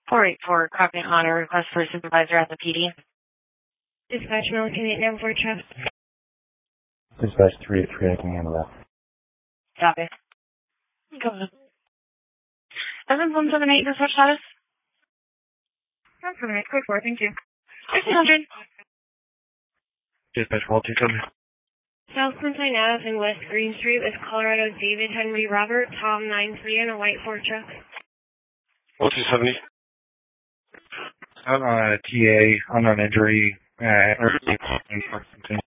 484, Cockney Honor, request for supervisor at the PD. Dispatch Milliken 894 truck. Dispatch 383, I can handle that. Copy. Go ahead. 7178, dispatch status? 178, quick 4, thank you. 1600. Dispatch 1227. South Clinton Ave and West Green Street with Colorado David Henry Robert, Tom 93 in a white Ford truck. 1270. TA, unknown injury,